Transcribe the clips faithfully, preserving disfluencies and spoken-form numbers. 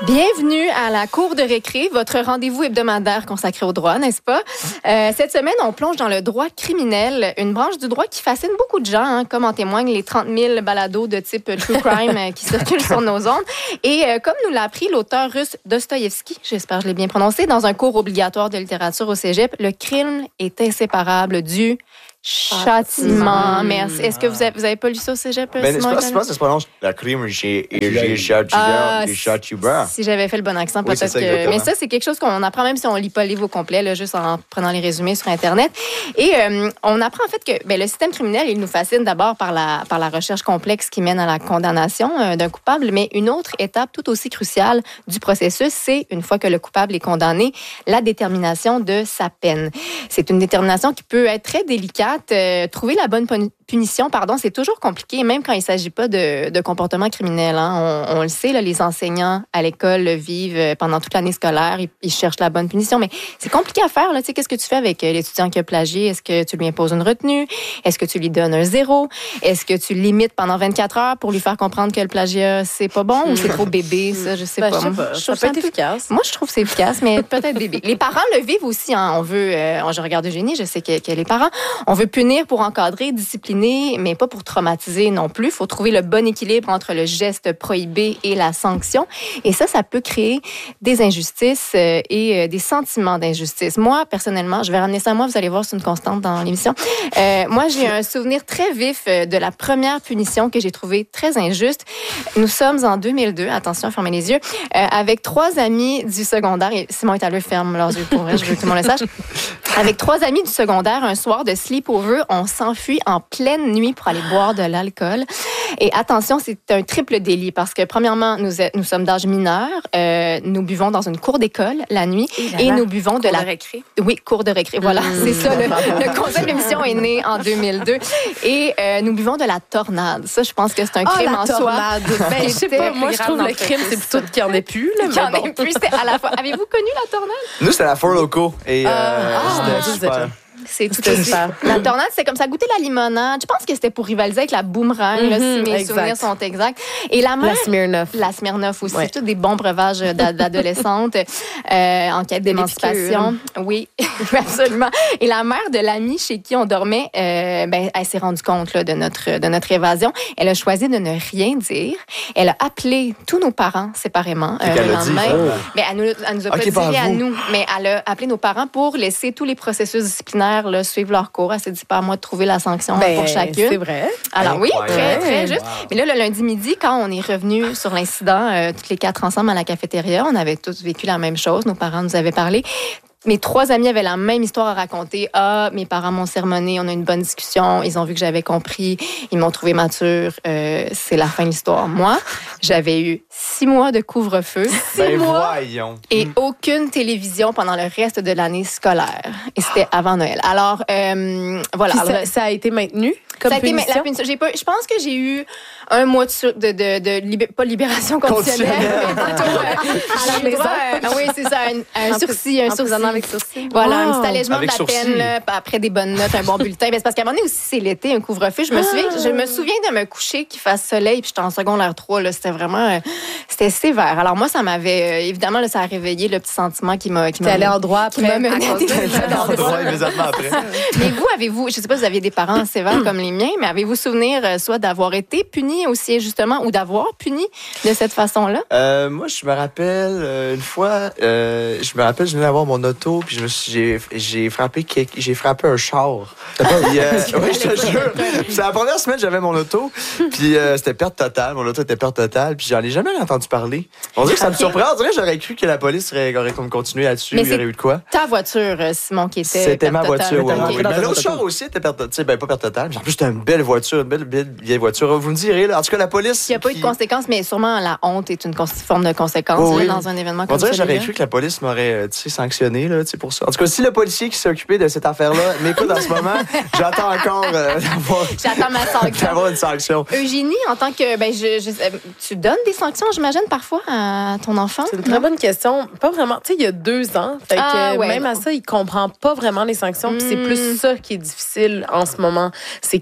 Bienvenue à la Cour de récré, votre rendez-vous hebdomadaire consacré au droit, n'est-ce pas? Euh, cette semaine, on plonge dans le droit criminel, une branche du droit qui fascine beaucoup de gens, hein, comme en témoignent les trente mille balados de type true crime qui circulent sur nos ondes. Et euh, comme nous l'a appris l'auteur russe Dostoïevski, j'espère que je l'ai bien prononcé, dans un cours obligatoire de littérature au cégep, le crime est inséparable du châtiment. Merci. Est-ce que vous avez, vous avez pas lu ça au cégep? Mais c'est pas, c'est pas, ça se prononce la crime et châtiment. Si j'avais fait le bon accent, peut-être oui, que... Mais ça, c'est quelque chose qu'on apprend même si on lit pas le livre au complet, là, juste en prenant les résumés sur Internet. Et euh, on apprend en fait que ben, le système criminel, il nous fascine d'abord par la, par la recherche complexe qui mène à la condamnation euh, d'un coupable, mais une autre étape tout aussi cruciale du processus, c'est, une fois que le coupable est condamné, la détermination de sa peine. C'est une détermination qui peut être très délicate. Euh, trouver la bonne punition, pardon, c'est toujours compliqué, même quand il ne s'agit pas de, de comportement criminel. Hein. On, on le sait, là, les enseignants à l'école le vivent pendant toute l'année scolaire. Ils, ils cherchent la bonne punition, mais c'est compliqué à faire. Là. Tu sais, qu'est-ce que tu fais avec l'étudiant qui a plagié? Est-ce que tu lui imposes une retenue? Est-ce que tu lui donnes un zéro? Est-ce que tu le limites pendant vingt-quatre heures pour lui faire comprendre que le plagiat, c'est pas bon ou c'est trop bébé? Ça, je sais ben, pas. Je sais pas. Je ça peut être efficace. Moi, je trouve que c'est efficace, mais peut-être bébé. Les parents le vivent aussi. Hein. On veut, euh, je regarde Eugénie, je sais que, que les parents, on veut punir pour encadrer, discipliner, mais pas pour traumatiser non plus. Il faut trouver le bon équilibre entre le geste prohibé et la sanction. Et ça, ça peut créer des injustices euh, et euh, des sentiments d'injustice. Moi, personnellement, je vais ramener ça à moi, vous allez voir, c'est une constante dans l'émission. Euh, moi, j'ai un souvenir très vif euh, de la première punition que j'ai trouvée très injuste. Nous sommes en deux mille deux, attention, fermez les yeux, euh, avec trois amis du secondaire. Et Simon est à l'heure, ferme leurs yeux pour vrai, je veux que tout le monde le sache. Avec trois amis du secondaire, un soir de sleepover, on s'enfuit en pleine nuit pour aller boire de l'alcool. Et attention, c'est un triple délit parce que, premièrement, nous, nous sommes d'âge mineur, euh, nous buvons dans une cour d'école la nuit et, et nous buvons de cour la... de récré. Oui, cour de récré, voilà, mmh. c'est ça. Le, le concept de l'émission est né en deux mille deux. Et euh, nous buvons de la tornade. Ça, je pense que c'est un crime oh, en tornade. soi. Ben, je sais pas, moi, je trouve le crime, c'est plutôt qu'il n'y en ait plus. Là, qu'il n'y en ait plus, c'est à la fois... Avez-vous connu la tornade? Nous, c'était la Four Loko. Et, euh, ah, c'était super. C'est tout aussi. La tornade, c'est comme ça, goûter la limonade. Je pense que c'était pour rivaliser avec la boomerang, mm-hmm, là, si mes exact. souvenirs sont exacts. Et la mère, la Smirnoff. La Smirnoff aussi. Ouais. Tous des bons breuvages d'adolescentes euh, en quête d'émancipation. Oui, absolument. Et la mère de l'amie chez qui on dormait, euh, ben, elle s'est rendue compte là, de, notre, de notre évasion. Elle a choisi de ne rien dire. Elle a appelé tous nos parents séparément euh, le lendemain. Dit, mais elle, nous, elle nous a okay, pas dit à nous, mais elle a appelé nos parents pour laisser tous les processus disciplinaires là, suivre leur cours. Elle s'est dit pas à moi de trouver la sanction ben, pour chacune. C'est vrai. Alors oui, très, très juste. Wow. Mais là, le lundi midi, quand on est revenu sur l'incident, euh, toutes les quatre ensemble à la cafétéria, on avait tous vécu la même chose. Nos parents nous avaient parlé. Mes trois amis avaient la même histoire à raconter. Ah, mes parents m'ont sermonné, on a eu une bonne discussion, ils ont vu que j'avais compris, ils m'ont trouvé mature. Euh, c'est la fin de l'histoire. Moi, j'avais eu six mois de couvre-feu, six ben mois voyons. et aucune télévision pendant le reste de l'année scolaire. Et c'était avant Noël. Alors, euh, voilà. Alors, ça, ça a été maintenu comme ça a été punition? La punition. J'ai pas, je pense que j'ai eu un mois de, de, de, de libé, pas libération conditionnelle, mais plutôt euh, à la maison. Euh, oui, c'est ça, un, un sursis, un sursis. Avec sursis. Voilà, wow. un petit allègement avec de la sursis. peine, là, après des bonnes notes, un bon bulletin. Mais c'est parce qu'à un moment donné aussi, c'est l'été, un couvre-feu. Je me souviens, je me souviens de me coucher, qu'il fasse soleil, puis j'étais en secondaire trois, là. C'était vraiment, euh, c'était sévère. Alors moi, ça m'avait, euh, évidemment, là, ça a réveillé le petit sentiment qui m'a, qui m'a. T'es allé en droit après. Qui m'a mené à des en droit immédiatement après. Mais vous, avez-vous, je sais pas si vous aviez des parents sévères comme les miens, mais avez-vous souvenir, euh, soit d'avoir été puni aussi injustement ou d'avoir puni de cette façon-là? Euh, moi, je me rappelle, euh, une fois, euh, je me rappelle, je venais d'avoir mon auto, puis je me suis, j'ai, j'ai frappé, j'ai frappé un char. Puis, euh, oui, je te jure. C'est la première semaine que j'avais mon auto, puis euh, c'était perte totale. Mon auto était perte totale, puis j'en ai jamais entendu parler. On dirait que ça me surprend. On dirait que j'aurais cru que la police aurait, aurait comme continué là-dessus. Il y aurait eu de quoi? Ta voiture, Simon, qui était. C'était ma voiture, oui. Okay. oui. Mais l'autre char aussi était perte totale. Ben, pas perte totale. Mais en plus, c'était une belle voiture, une belle, belle vieille voiture. Vous me direz, là. En tout cas, la police. Il n'y a pas eu de conséquences, mais sûrement la honte est une forme de conséquence oh, oui. là, dans un événement comme ça. On dirait que j'aurais cru que la police m'aurait sanctionné là, pour ça. En tout cas, si le policier qui s'est occupé de cette affaire-là m'écoute en ce moment, j'attends encore euh, d'avoir, J'attends ma sanction. d'avoir une sanction. Eugénie, en tant que. Ben, je, je, tu donnes des sanctions, j'imagine, parfois à ton enfant? C'est une très non? bonne question. Pas vraiment. Tu sais, il y a deux ans. Fait ah, que ouais, même non. à ça, il comprend pas vraiment les sanctions. Puis mm. c'est plus ça qui est difficile en ce moment. C'est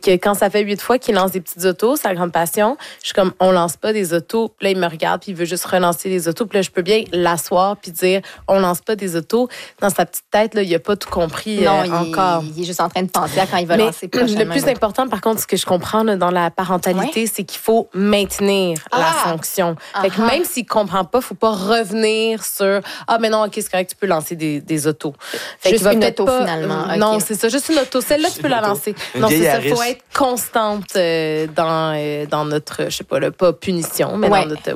que quand ça fait huit fois qu'il lance des petites autos, sa grande passion, je suis comme, on lance pas des autos. Puis là, il me regarde, puis il veut juste relancer les autos. Puis là, je peux bien l'asseoir puis dire, on lance pas des autos. Dans sa petite tête, là, il a pas tout compris non, euh, il, encore. Il est juste en train de penser à quand il va Mais lancer prochainement. le plus important, par contre, ce que je comprends là, dans la parentalité, ouais. c'est qu'il faut maintenir ah. la fonction. Fait que même s'il comprend pas, faut pas revenir sur, ah, mais non, OK, c'est correct, tu peux lancer des, des autos. Fait juste va une auto, pas, finalement. Euh, non, okay. c'est ça, juste une auto. Celle-là, tu peux la lancer. Une non, c'est ça, Yaris. faut être constante euh, dans, euh, dans notre, je sais pas, là, pas punition, mais ouais. dans notre